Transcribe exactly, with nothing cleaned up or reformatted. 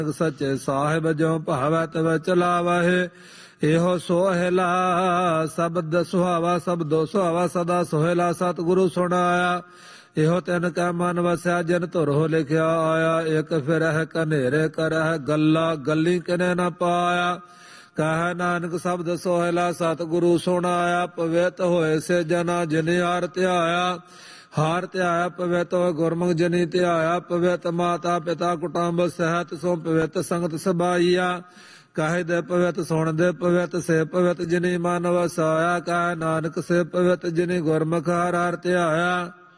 ਸੱਚੇ ਸਾਹਿਬ ਜੋ ਭਾਵੈ ਤਵੈ ਚਲਾਵਹਿ। ਇਹੋ ਸੋਹਿਲਾ ਸ਼ਬਦ ਸੁਹਾਵਾ ਸ਼ਬਦੋ ਸੁਹਾਵਾ ਸਦਾ ਸੋਹਿਲਾ ਸਤਿਗੁਰੂ ਸੁਣਾਇਆ। ਇਹੋ ਤਿਨ ਕੈ ਮਨ ਵਸਿਆ ਜਿਨ ਧੁਰੋ ਲਿਖਿਆ ਆਇਆ। ਇੱਕ ਫਿਰਹਿ ਕਨੇਰੇ ਕਰਹਿ ਗੱਲਾ ਗੱਲੀ ਕਿਨੇ ਨ ਪਾਇਆ। ਕਹਿ ਨਾਨਕ ਸ਼ਬਦ ਸੋਹਿਲਾ ਸਤਿਗੁਰੂ ਸੁਣਾਇਆ। ਪਵਿੱਤ ਹੋਏ ਸੇ ਜਨਾ ਜਿਨ ਹਾਰ ਧਿਆਇਆ। ਹਾਰ ਧਿਆਇਆ ਪਵਿੱਤ ਹੋਏ ਗੁਰਮੁਖ ਜਨੀ ਧਿਆਇਆ। ਪਵਿੱਤ ਮਾਤਾ ਪਿਤਾ ਕੁਟੁੰਬ ਸਹਿਤ ਸੋ ਪਵਿੱਤ ਸੰਗਤ ਸਬਾਈਆ। ਕਹਿ ਦੇ ਪਵਿੱਤ ਸੁਣ ਦੇ ਪਵਿੱਤ ਸੇ ਪਵਿੱਤ ਜਿਨੀ ਮਨ ਵਸਾਇਆ। ਕਹਿ ਨਾਨਕ ਸੇ ਪਵਿੱਤ ਜਿਨੀ ਗੁਰਮੁਖ ਹਾਰ ਹਾਰ ਧਿਆਇਆ।